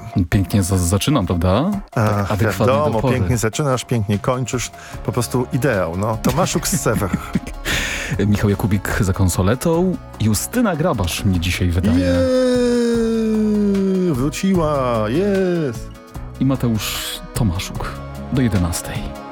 Pięknie zaczynam, prawda? Tak adekwatnie do Wiadomo, pory. pięknie zaczynasz, pięknie kończysz. Po prostu ideał, no. Tomaszuk z Sewer. Michał Jakubik za konsoletą. Justyna Grabasz mnie dzisiaj wydaje. Wróciła, jest. I Mateusz Tomaszuk do 11.